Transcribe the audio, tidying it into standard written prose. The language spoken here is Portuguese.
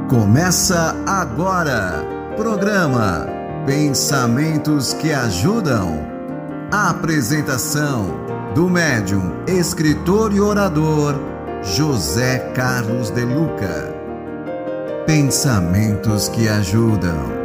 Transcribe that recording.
Começa agora, programa Pensamentos que Ajudam. A apresentação do médium, escritor e orador José Carlos de Luca. Pensamentos que Ajudam.